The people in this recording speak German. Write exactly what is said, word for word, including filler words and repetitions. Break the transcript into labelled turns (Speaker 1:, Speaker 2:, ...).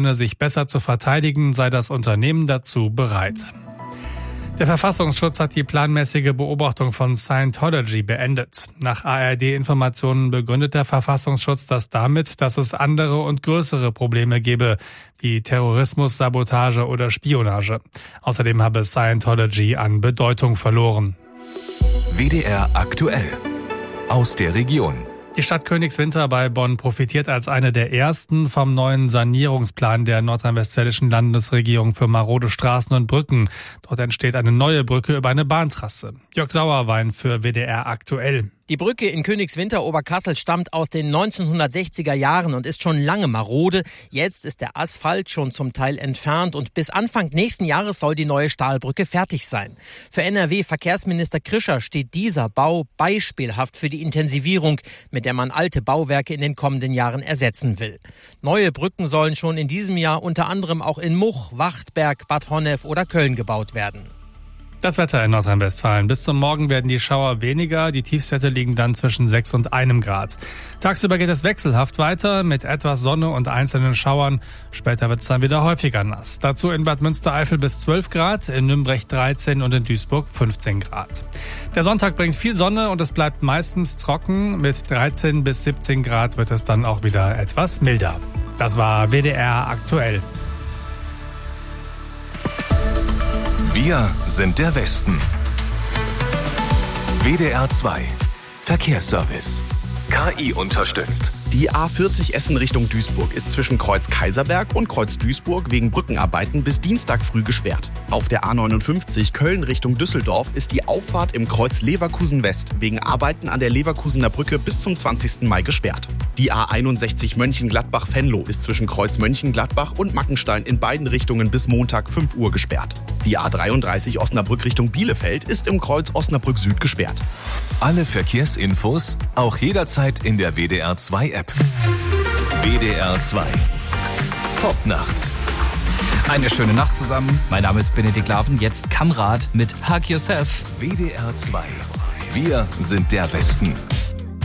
Speaker 1: ohne sich besser zu verteidigen, sei das Unternehmen dazu bereit. Der Verfassungsschutz hat die planmäßige Beobachtung von Scientology beendet. Nach A R D-Informationen begründet der Verfassungsschutz das damit, dass es andere und größere Probleme gebe, wie Terrorismus, Sabotage oder Spionage. Außerdem habe Scientology an Bedeutung verloren.
Speaker 2: W D R aktuell aus der Region.
Speaker 1: Die Stadt Königswinter bei Bonn profitiert als eine der ersten vom neuen Sanierungsplan der nordrhein-westfälischen Landesregierung für marode Straßen und Brücken. Dort entsteht eine neue Brücke über eine Bahntrasse. Jörg Sauerwein für W D R aktuell.
Speaker 3: Die Brücke in Königswinter-Oberkassel stammt aus den neunzehnhundertsechziger Jahren und ist schon lange marode. Jetzt ist der Asphalt schon zum Teil entfernt und bis Anfang nächsten Jahres soll die neue Stahlbrücke fertig sein. Für N R W-Verkehrsminister Krischer steht dieser Bau beispielhaft für die Intensivierung, mit der man alte Bauwerke in den kommenden Jahren ersetzen will. Neue Brücken sollen schon in diesem Jahr unter anderem auch in Much, Wachtberg, Bad Honnef oder Köln gebaut werden.
Speaker 1: Das Wetter in Nordrhein-Westfalen. Bis zum Morgen werden die Schauer weniger. Die Tiefstwerte liegen dann zwischen sechs und einem Grad. Tagsüber geht es wechselhaft weiter mit etwas Sonne und einzelnen Schauern. Später wird es dann wieder häufiger nass. Dazu in Bad Münstereifel bis zwölf Grad, in Nürnberg dreizehn und in Duisburg fünfzehn Grad. Der Sonntag bringt viel Sonne und es bleibt meistens trocken. Mit dreizehn bis siebzehn Grad wird es dann auch wieder etwas milder. Das war W D R aktuell.
Speaker 2: Wir sind der Westen. W D R zwei Verkehrsservice. K I unterstützt.
Speaker 4: Die A vierzig Essen Richtung Duisburg ist zwischen Kreuz Kaiserberg und Kreuz Duisburg wegen Brückenarbeiten bis Dienstag früh gesperrt. Auf der A neunundfünfzig Köln Richtung Düsseldorf ist die Auffahrt im Kreuz Leverkusen West wegen Arbeiten an der Leverkusener Brücke bis zum zwanzigsten Mai gesperrt. Die A einundsechzig Mönchengladbach-Venlo ist zwischen Kreuz Mönchengladbach und Mackenstein in beiden Richtungen bis Montag fünf Uhr gesperrt. Die A dreiunddreißig Osnabrück Richtung Bielefeld ist im Kreuz Osnabrück Süd gesperrt.
Speaker 2: Alle Verkehrsinfos auch jederzeit in der W D R zwei App. W D R zwei Popnacht.
Speaker 5: Eine schöne Nacht zusammen. Mein Name ist Benedikt Laven. Jetzt Kamrad mit Hug Yourself.
Speaker 2: W D R zwei. Wir sind der Westen.